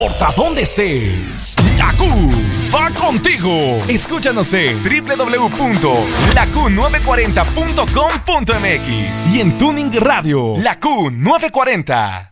importa dónde estés, la Q va contigo. Escúchanos en www.laQ940.com.mx y en Tuning Radio, la Q940.